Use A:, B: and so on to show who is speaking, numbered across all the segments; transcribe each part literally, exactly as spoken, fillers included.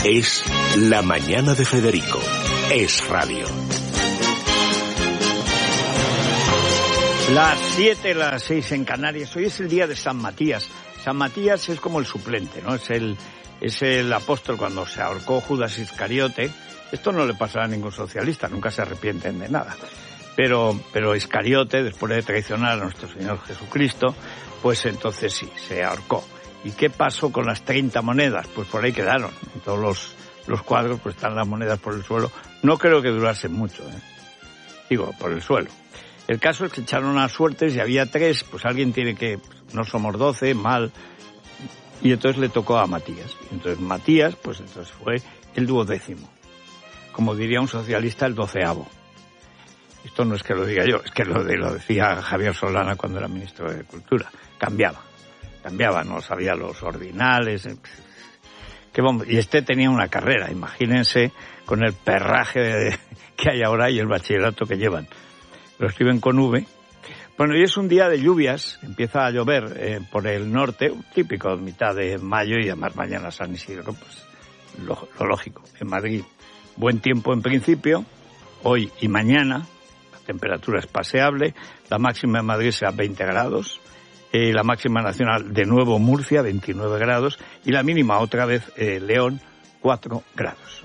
A: Es La Mañana de Federico. Es radio.
B: Las siete, las seis en Canarias. Hoy es el día de San Matías. San Matías es como el suplente, ¿no? Es el, es el apóstol cuando se ahorcó Judas Iscariote. Esto no le pasará a ningún socialista, nunca se arrepienten de nada. Pero, pero Iscariote, después de traicionar a nuestro Señor Jesucristo, pues entonces sí, se ahorcó. ¿Y qué pasó con las treinta monedas? Pues por ahí quedaron. En todos los, los cuadros pues están las monedas por el suelo. No creo que durasen mucho, ¿eh? Digo, por el suelo. El caso es que echaron a suertes y había tres, pues alguien tiene que... No somos doce, mal. Y entonces le tocó a Matías. Y entonces Matías, pues entonces fue el duodécimo. Como diría un socialista, el doceavo. Esto no es que lo diga yo, es que lo, de, lo decía Javier Solana cuando era ministro de Cultura. Cambiaba. Cambiaba, no sabía los ordinales. Qué bomba. Y este tenía una carrera, imagínense, con el perraje de, que hay ahora y el bachillerato que llevan. Lo escriben con V. Bueno, hoy es un día de lluvias, empieza a llover eh, por el norte, típico, mitad de mayo, y además mañana San Isidro, pues lo, lo lógico. En Madrid, buen tiempo en principio, hoy y mañana, la temperatura es paseable, la máxima en Madrid será veinte grados, Eh, la máxima nacional de nuevo Murcia, veintinueve grados, y la mínima otra vez eh, León, cuatro grados.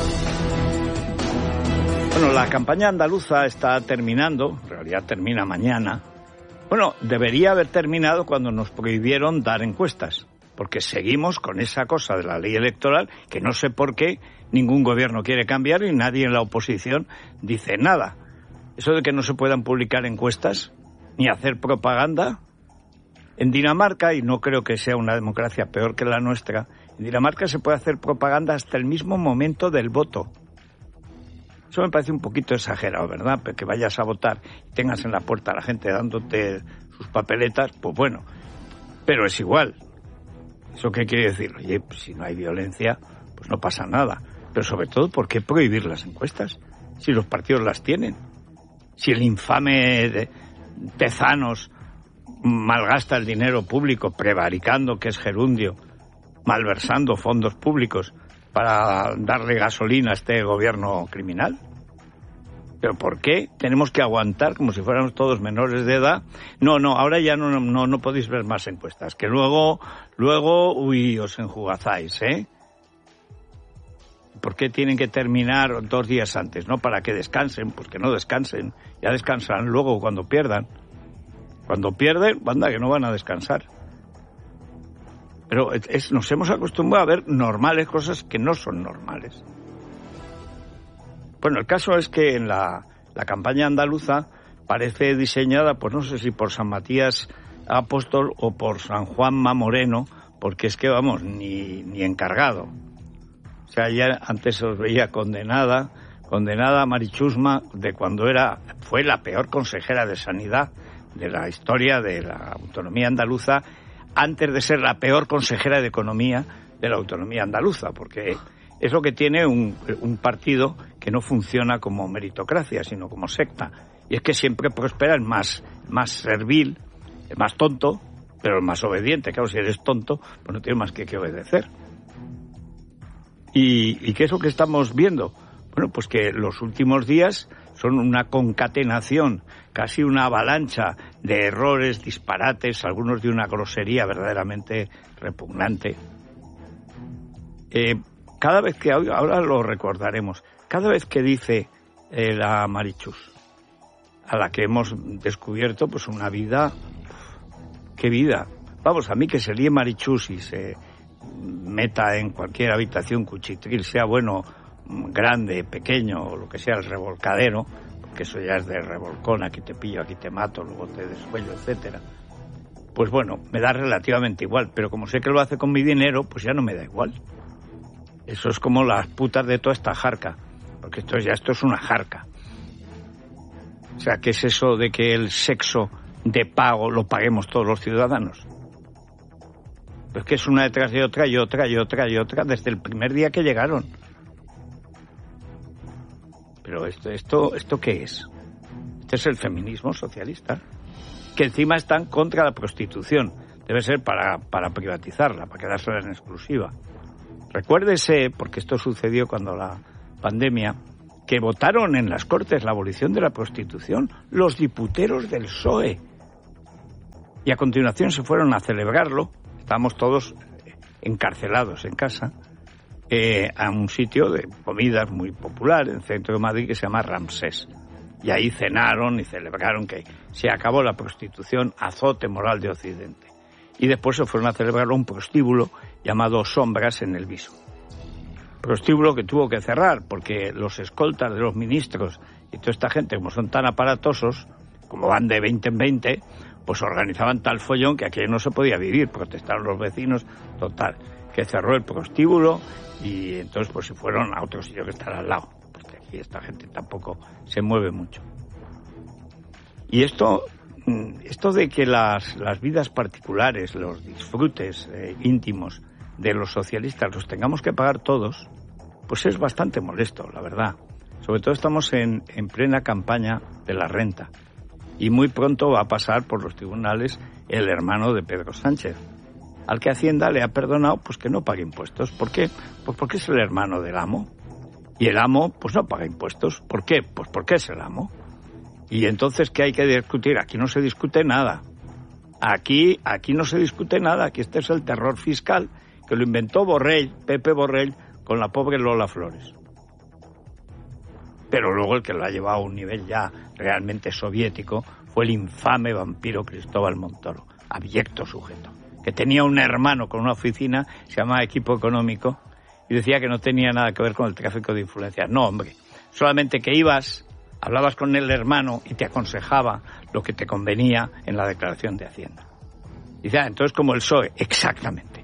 B: Bueno, la campaña andaluza está terminando, en realidad termina mañana. Bueno, debería haber terminado cuando nos prohibieron dar encuestas, porque seguimos con esa cosa de la ley electoral que no sé por qué ningún gobierno quiere cambiar y nadie en la oposición dice nada. Eso de que no se puedan publicar encuestas ni hacer propaganda. En Dinamarca, y no creo que sea una democracia peor que la nuestra, en Dinamarca se puede hacer propaganda hasta el mismo momento del voto. Eso me parece un poquito exagerado, ¿verdad? Que vayas a votar y tengas en la puerta a la gente dándote sus papeletas, pues bueno, pero es igual. ¿Eso qué quiere decir? Oye, pues si no hay violencia, pues no pasa nada. Pero sobre todo, ¿por qué prohibir las encuestas? Si los partidos las tienen. Si el infame de Tezanos malgasta el dinero público prevaricando, que es gerundio, malversando fondos públicos para darle gasolina a este gobierno criminal. ¿Pero por qué tenemos que aguantar como si fuéramos todos menores de edad? No, no, ahora ya no, no, no podéis ver más encuestas, que luego, luego, uy, os enjugazáis, ¿eh? ¿Por qué tienen que terminar dos días antes? ¿No? Para que descansen, pues que no descansen, ya descansarán luego cuando pierdan. Cuando pierden, banda, que no van a descansar. Pero es, nos hemos acostumbrado a ver normales cosas que no son normales. Bueno, el caso es que en la, la campaña andaluza parece diseñada, pues no sé si por San Matías Apóstol o por San Juanma Moreno, porque es que, vamos, ni, ni encargado. O sea, ya antes os veía condenada, condenada Marichusma, de cuando era, fue la peor consejera de Sanidad de la historia de la autonomía andaluza, antes de ser la peor consejera de Economía de la autonomía andaluza, porque es lo que tiene un, un partido que no funciona como meritocracia, sino como secta. Y es que siempre prospera el más, más servil, el más tonto, pero el más obediente. Claro, si eres tonto, pues no tienes más que, que obedecer. ¿Y, ¿Y qué es lo que estamos viendo? Bueno, pues que los últimos días son una concatenación, casi una avalancha de errores, disparates, algunos de una grosería verdaderamente repugnante. Eh, cada vez que, ahora lo recordaremos, cada vez que dice eh, la Marichus, a la que hemos descubierto pues una vida, qué vida. Vamos, a mí que se líe Marichus y se meta en cualquier habitación cuchitril, sea bueno, grande, pequeño, o lo que sea, el revolcadero, porque eso ya es de revolcón, aquí te pillo, aquí te mato, luego te descuello, etcétera. Pues bueno, me da relativamente igual, pero como sé que lo hace con mi dinero, pues ya no me da igual. Eso es como las putas de toda esta jarca, porque esto ya esto es una jarca. O sea, ¿qué es eso de que el sexo de pago lo paguemos todos los ciudadanos? Pues que es una detrás de otra y otra y otra y otra desde el primer día que llegaron. Pero esto, esto, ¿esto qué es? Este es el feminismo socialista, que encima están contra la prostitución. Debe ser para, para privatizarla, para quedársela en exclusiva. Recuérdese, porque esto sucedió cuando la pandemia, que votaron en las Cortes la abolición de la prostitución los diputeros del P S O E. Y a continuación se fueron a celebrarlo, estábamos todos encarcelados en casa, eh, a un sitio de comidas muy popular en el centro de Madrid que se llama Ramsés. Y ahí cenaron y celebraron que se acabó la prostitución, azote moral de Occidente. Y después se fueron a celebrar un prostíbulo llamado Sombras en el Viso. Prostíbulo que tuvo que cerrar porque los escoltas de los ministros y toda esta gente, como son tan aparatosos, como van de veinte en veinte, pues organizaban tal follón que aquí no se podía vivir, protestaron los vecinos, total, que cerró el prostíbulo y entonces pues se fueron a otro sitio que está al lado, porque aquí esta gente tampoco se mueve mucho. Y esto, esto de que las, las vidas particulares, los disfrutes eh, íntimos de los socialistas los tengamos que pagar todos, pues es bastante molesto, la verdad. Sobre todo estamos en, en plena campaña de la renta. Y muy pronto va a pasar por los tribunales el hermano de Pedro Sánchez, al que Hacienda le ha perdonado pues que no pague impuestos. ¿Por qué? Pues porque es el hermano del amo. Y el amo pues no paga impuestos. ¿Por qué? Pues porque es el amo. Y entonces, ¿qué hay que discutir? Aquí no se discute nada. Aquí, aquí no se discute nada. Aquí este es el terror fiscal que lo inventó Borrell, Pepe Borrell, con la pobre Lola Flores. Pero luego el que lo ha llevado a un nivel ya realmente soviético fue el infame vampiro Cristóbal Montoro, abyecto sujeto, que tenía un hermano con una oficina, se llamaba Equipo Económico, y decía que no tenía nada que ver con el tráfico de influencias. No, hombre, solamente que ibas, hablabas con el hermano y te aconsejaba lo que te convenía en la declaración de Hacienda. Y dice, ah, entonces como el P S O E, exactamente.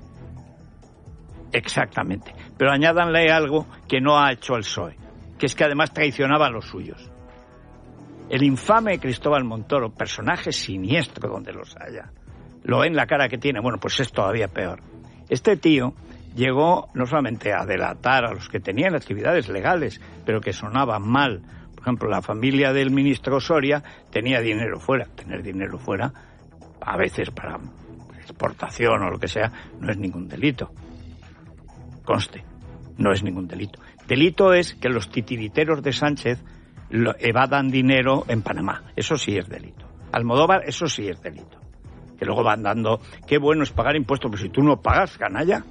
B: Exactamente. Pero añádanle algo que no ha hecho el P S O E, que es que además traicionaba a los suyos. El infame Cristóbal Montoro, personaje siniestro donde los haya, lo ven la cara que tiene, bueno, pues es todavía peor. Este tío llegó no solamente a delatar a los que tenían actividades legales, pero que sonaban mal. Por ejemplo, la familia del ministro Soria tenía dinero fuera. Tener dinero fuera, a veces para exportación o lo que sea, no es ningún delito. Conste, no es ningún delito. Delito es que los titiriteros de Sánchez lo evadan dinero en Panamá. Eso sí es delito. Almodóvar, eso sí es delito. Que luego van dando, qué bueno es pagar impuestos, pero si tú no pagas, canalla.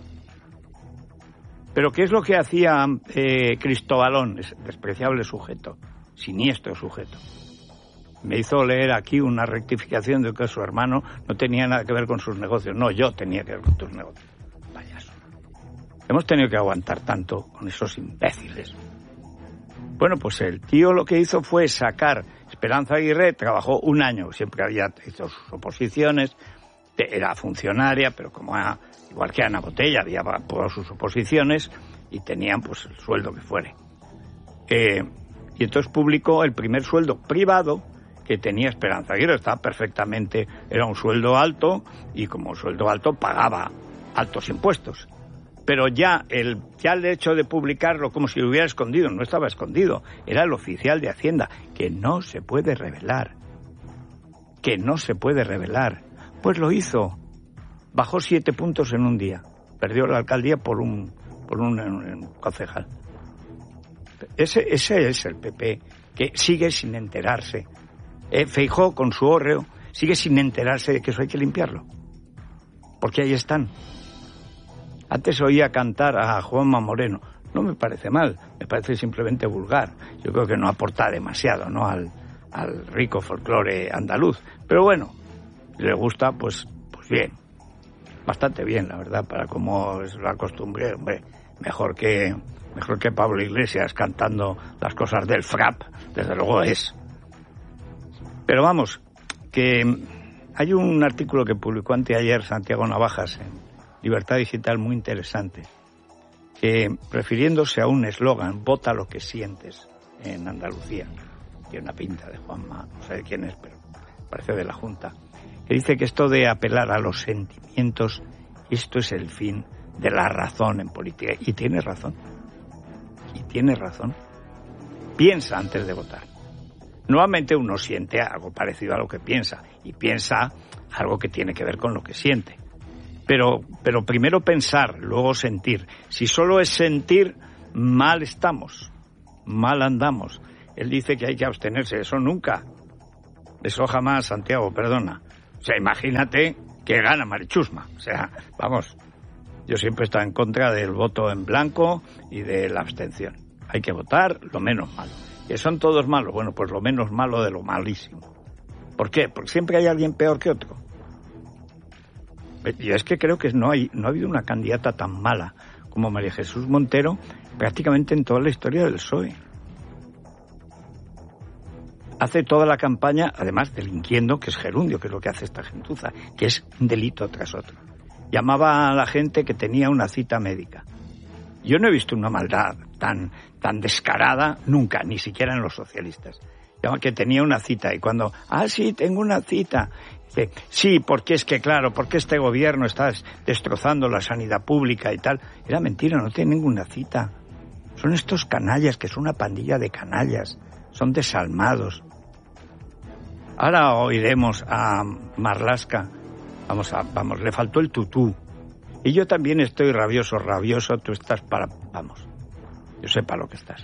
B: Pero ¿qué es lo que hacía eh, Cristóbalón, ese despreciable sujeto, siniestro sujeto? Me hizo leer aquí una rectificación de que su hermano no tenía nada que ver con sus negocios. No, yo tenía que ver con tus negocios. Payaso. Hemos tenido que aguantar tanto con esos imbéciles. Bueno, pues el tío lo que hizo fue sacar, Esperanza Aguirre trabajó un año, siempre había hecho sus oposiciones, era funcionaria, pero como a, igual que Ana Botella, había por sus oposiciones y tenían pues el sueldo que fuere. Eh, y entonces publicó el primer sueldo privado que tenía Esperanza Aguirre, estaba perfectamente, era un sueldo alto y como sueldo alto pagaba altos impuestos. Pero ya el, ya el hecho de publicarlo como si lo hubiera escondido, no estaba escondido, era el oficial de Hacienda, que no se puede revelar, que no se puede revelar. Pues lo hizo, bajó siete puntos en un día, perdió la alcaldía por un, por un, un, un concejal. Ese, ese es el P P, que sigue sin enterarse. Eh, Feijóo, con su hórreo, sigue sin enterarse de que eso hay que limpiarlo, porque ahí están. Antes oía cantar a Juanma Moreno. No me parece mal, me parece simplemente vulgar. Yo creo que no aporta demasiado, ¿no?, al, al rico folclore andaluz. Pero bueno, si le gusta, pues, pues bien. Bastante bien, la verdad, para como es la costumbre, hombre, mejor que, mejor que Pablo Iglesias cantando las cosas del frap, desde luego es. Pero vamos, que hay un artículo que publicó anteayer Santiago Navajas en Libertad Digital muy interesante, que refiriéndose a un eslogan, vota lo que sientes, en Andalucía, tiene una pinta de Juanma, no sé de quién es, pero parece de la Junta, que dice que esto de apelar a los sentimientos, esto es el fin de la razón en política. Y tiene razón, y tiene razón. Piensa antes de votar. Normalmente uno siente algo parecido a lo que piensa, y piensa algo que tiene que ver con lo que siente. Pero, pero primero pensar, luego sentir. Si solo es sentir, mal estamos, mal andamos. Él dice que hay que abstenerse, eso nunca. Eso jamás, Santiago, perdona. O sea, imagínate que gana Marichusma. O sea, vamos, yo siempre he estado en contra del voto en blanco y de la abstención. Hay que votar lo menos malo. ¿Que son todos malos? Bueno, pues lo menos malo de lo malísimo. ¿Por qué? Porque siempre hay alguien peor que otro. Y es que creo que no, hay, no ha habido una candidata tan mala como María Jesús Montero prácticamente en toda la historia del P S O E. Hace toda la campaña, además delinquiendo, que es gerundio, que es lo que hace esta gentuza, que es un delito tras otro. Llamaba a la gente que tenía una cita médica. Yo no he visto una maldad tan, tan descarada nunca, ni siquiera en los socialistas. Llama que tenía una cita y cuando, ah, sí, tengo una cita. Dice, sí, porque es que, claro, porque este gobierno está destrozando la sanidad pública y tal. Era mentira, no tiene ninguna cita. Son estos canallas, que son una pandilla de canallas. Son desalmados. Ahora oiremos a Marlaska. Vamos, a, vamos, le faltó el tutú. Y yo también estoy rabioso, rabioso. Tú estás para... Vamos, yo sé para lo que estás.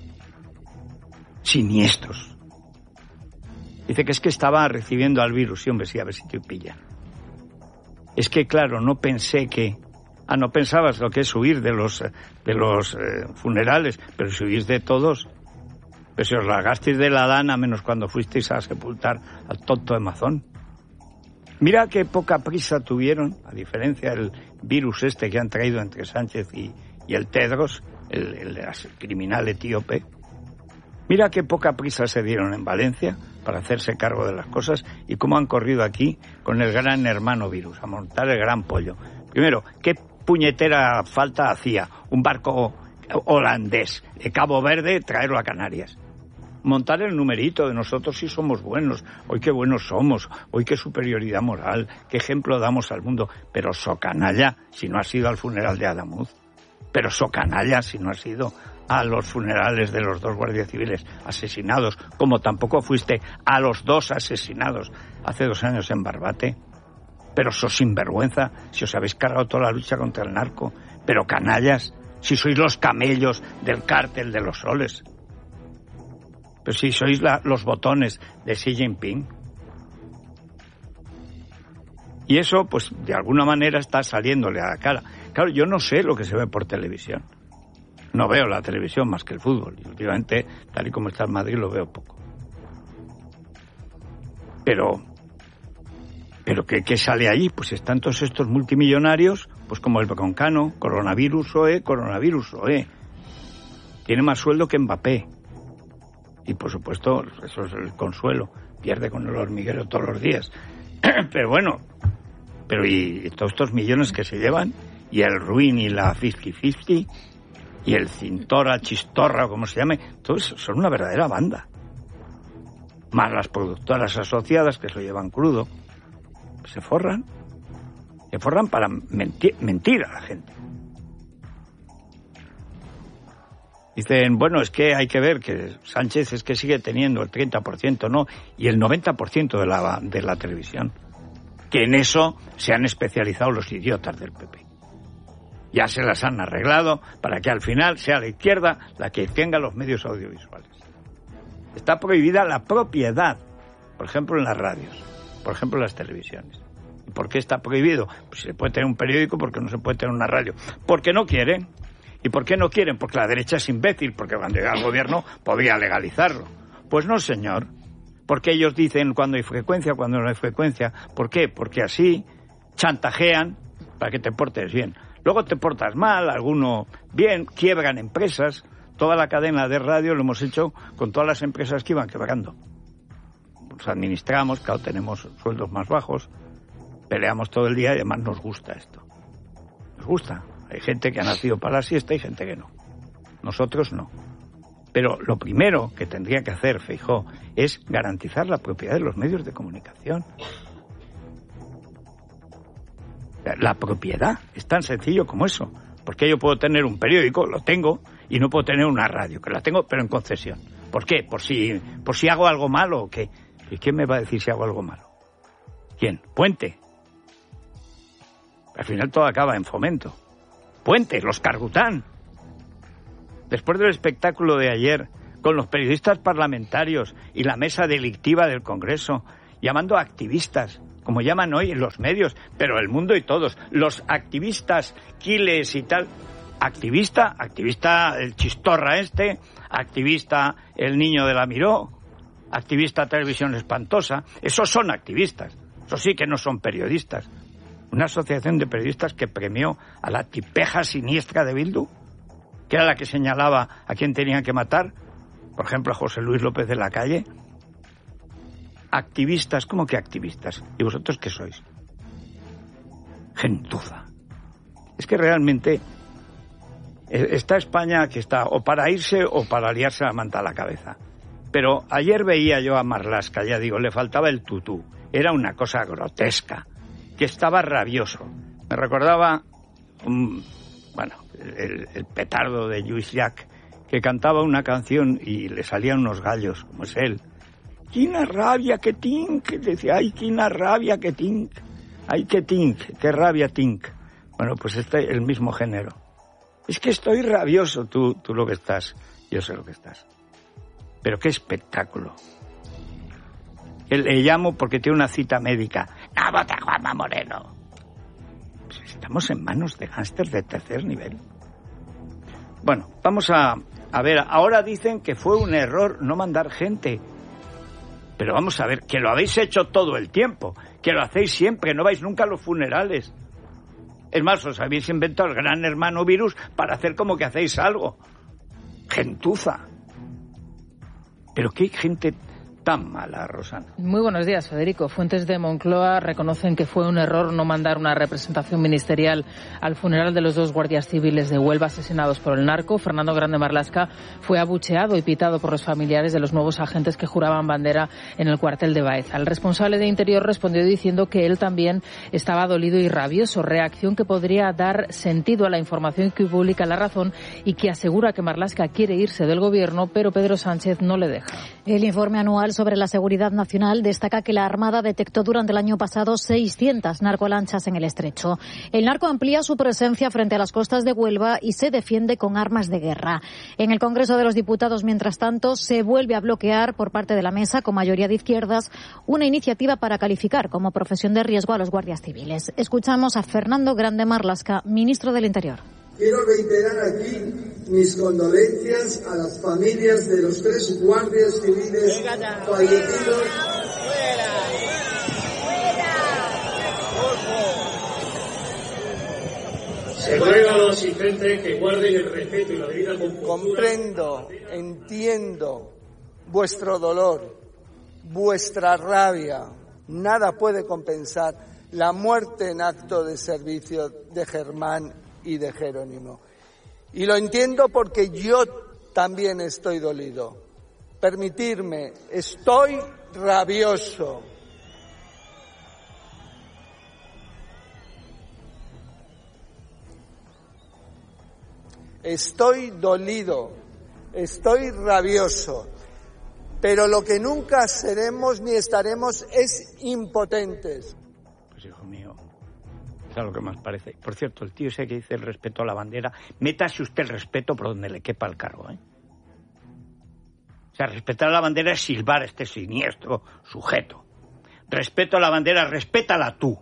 B: Siniestros. Dice que es que estaba recibiendo al virus. Sí, hombre, sí, a ver si te pilla. Es que, claro, no pensé que... Ah, no pensabas lo que es huir de los, de los eh, funerales, pero si huís de todos... Pero si os largasteis de la dana, menos cuando fuisteis a sepultar al tonto de Mazón. Mira qué poca prisa tuvieron, a diferencia del virus este que han traído entre Sánchez y, y el Tedros, el, el, el criminal etíope. Mira qué poca prisa se dieron en Valencia para hacerse cargo de las cosas y cómo han corrido aquí con el gran hermano virus, a montar el gran pollo. Primero, ¿qué puñetera falta hacía un barco holandés de Cabo Verde traerlo a Canarias? Montar el numerito de nosotros sí somos buenos, hoy qué buenos somos, hoy qué superioridad moral, qué ejemplo damos al mundo, pero so canalla si no has ido al funeral de Adamuz, pero so canalla si no has ido a los funerales de los dos guardias civiles asesinados, como tampoco fuiste a los dos asesinados hace dos años en Barbate, pero sos sinvergüenza si os habéis cargado toda la lucha contra el narco, pero canallas si sois los camellos del cártel de los soles. Pero si sois la, los botones de Xi Jinping. Y eso, pues, de alguna manera está saliéndole a la cara. Claro, yo no sé lo que se ve por televisión. No veo la televisión más que el fútbol. Y últimamente, tal y como está en Madrid, lo veo poco. Pero, pero ¿qué, qué sale allí? Pues están todos estos multimillonarios, pues como el Broncano, coronavirus O E, coronavirus O E. Tiene más sueldo que Mbappé. Y por supuesto, eso es el consuelo. Pierde con el hormiguero todos los días. Pero bueno, pero y todos estos millones que se llevan, y el Ruin y la cincuenta cincuenta, y el Cintora, Chistorra, o como se llame, todos son una verdadera banda. Más las productoras asociadas que se lo llevan crudo. Se forran. Se forran para mentir, mentir a la gente. Dicen, bueno, es que hay que ver que Sánchez es que sigue teniendo el treinta por ciento, ¿no? Y el noventa por ciento de la, de la televisión. Que en eso se han especializado los idiotas del P P. Ya se las han arreglado para que al final sea la izquierda la que tenga los medios audiovisuales. Está prohibida la propiedad, por ejemplo, en las radios, por ejemplo, en las televisiones. ¿Y por qué está prohibido? Pues se puede tener un periódico, porque no se puede tener una radio. Porque no quieren. ¿Y por qué no quieren? Porque la derecha es imbécil, porque cuando llega al gobierno podría legalizarlo. Pues no, señor. Porque ellos dicen cuando hay frecuencia, cuando no hay frecuencia. ¿Por qué? Porque así chantajean para que te portes bien. Luego te portas mal, alguno bien, quiebran empresas. Toda la cadena de radio lo hemos hecho con todas las empresas que iban quebrando. Nos administramos, claro, tenemos sueldos más bajos, peleamos todo el día y además nos gusta esto. Nos gusta. Hay gente que ha nacido para la siesta y gente que no. Nosotros no. Pero lo primero que tendría que hacer Feijóo es garantizar la propiedad de los medios de comunicación. La propiedad es tan sencillo como eso. Porque yo puedo tener un periódico, lo tengo, y no puedo tener una radio, que la tengo, pero en concesión. ¿Por qué? ¿Por si, por si hago algo malo o qué? ¿Y quién me va a decir si hago algo malo? ¿Quién? ¿Puente? Al final todo acaba en Fomento. Puente, los Cargután. Después del espectáculo de ayer, con los periodistas parlamentarios y la mesa delictiva del Congreso, llamando a activistas, como llaman hoy en los medios, pero el mundo y todos, los activistas, Quiles y tal. Activista, activista el chistorra este, activista el niño de la Miró, activista Televisión Espantosa. Esos son activistas, eso sí que no son periodistas. Una asociación de periodistas que premió a la tipeja siniestra de Bildu, que era la que señalaba a quién tenían que matar, por ejemplo a José Luis López de la Calle. Activistas, ¿cómo que activistas? ¿Y vosotros qué sois? Gentuza. Es que realmente está España que está o para irse o para liarse la manta a la cabeza. Pero ayer veía yo a Marlaska, ya digo, le faltaba el tutú. Era una cosa grotesca, que estaba rabioso. Me recordaba, un, bueno, el, el petardo de Lluís Llach, que cantaba una canción y le salían unos gallos, como es él. ¡Quina rabia que tinc! Decía, ¡ay, quina rabia que tinc! ¡Ay, que tinc! ¡Qué rabia tinc! Bueno, pues este el mismo género. Es que estoy rabioso, tú, tú lo que estás, yo sé lo que estás. Pero qué espectáculo. Le llamo porque tiene una cita médica. ¡No vota Juanma Moreno! Pues estamos en manos de gángsters de tercer nivel. Bueno, vamos a, a ver. Ahora dicen que fue un error no mandar gente. Pero vamos a ver, que lo habéis hecho todo el tiempo. Que lo hacéis siempre, no vais nunca a los funerales. Es más, os habéis inventado el gran hermano virus para hacer como que hacéis algo. Gentuza. Pero qué gente tan mala, Rosana.
C: Muy buenos días, Federico. Fuentes de Moncloa reconocen que fue un error no mandar una representación ministerial al funeral de los dos guardias civiles de Huelva asesinados por el narco. Fernando Grande Marlaska fue abucheado y pitado por los familiares de los nuevos agentes que juraban bandera en el cuartel de Baeza. El responsable de Interior respondió diciendo que él también estaba dolido y rabioso, reacción que podría dar sentido a la información que publica La Razón y que asegura que Marlaska quiere irse del gobierno, pero Pedro Sánchez no le deja.
D: El informe anual sobre la seguridad nacional destaca que la Armada detectó durante el año pasado seiscientas narcolanchas en el estrecho. El narco amplía su presencia frente a las costas de Huelva y se defiende con armas de guerra. En el Congreso de los Diputados, mientras tanto, se vuelve a bloquear por parte de la mesa, con mayoría de izquierdas, una iniciativa para calificar como profesión de riesgo a los guardias civiles. Escuchamos a Fernando Grande Marlaska, ministro del Interior.
E: Quiero reiterar aquí mis condolencias a las familias de los tres guardias civiles fallecidos.
F: Se ruega a los asistentes que guarden el respeto y la debida compostura.
G: Comprendo, entiendo vuestro dolor, vuestra rabia. Nada puede compensar la muerte en acto de servicio de Germán y de Jerónimo. Y lo entiendo porque yo también estoy dolido. Permitirme, estoy rabioso. Estoy dolido, estoy rabioso. Pero lo que nunca seremos ni estaremos es impotentes.
B: Pues hijo mío, es a lo que más parece. Por cierto, el tío ese que dice el respeto a la bandera, métase usted el respeto por donde le quepa el cargo, ¿eh? O sea, respetar a la bandera es silbar a este siniestro sujeto. Respeto a la bandera, respétala tú.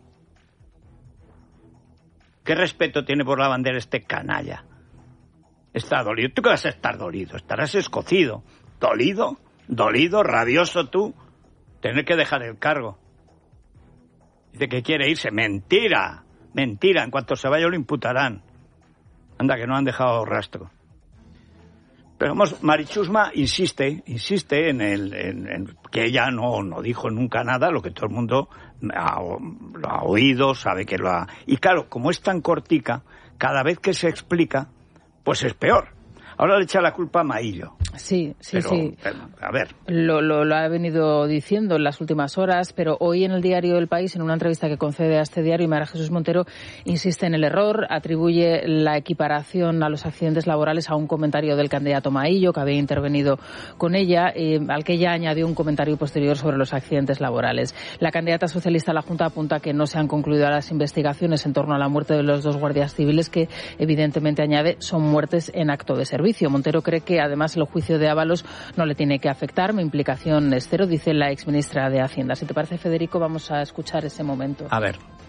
B: ¿Qué respeto tiene por la bandera este canalla? Está dolido. ¿Tú qué vas a estar dolido? Estarás escocido. ¿Dolido? ¿Dolido? ¿Rabioso tú? Tener que dejar el cargo. Dice que quiere irse. ¡Mentira! Mentira. En cuanto se vaya lo imputarán. Anda, que no han dejado rastro. Pero vamos, Marichusma insiste, insiste en, el, en, en que ella no, no dijo nunca nada, lo que todo el mundo ha, lo ha oído, sabe que lo ha... Y claro, como es tan cortica, cada vez que se explica, pues es peor. Ahora le echa la culpa a Maillo.
C: Sí, sí,
B: pero,
C: sí.
B: Pero, a ver.
C: Lo, lo, lo ha venido diciendo en las últimas horas, pero hoy en el diario El País, en una entrevista que concede a este diario, María Jesús Montero insiste en el error, atribuye la equiparación a los accidentes laborales a un comentario del candidato Maillo, que había intervenido con ella, eh, al que ella añadió un comentario posterior sobre los accidentes laborales. La candidata socialista a la Junta apunta que no se han concluido las investigaciones en torno a la muerte de los dos guardias civiles, que evidentemente, añade, son muertes en acto de servicio. Montero cree que además el juicio de Ábalos no le tiene que afectar, mi implicación es cero, dice la exministra de Hacienda. Si te parece, Federico, vamos a escuchar ese momento.
B: A ver.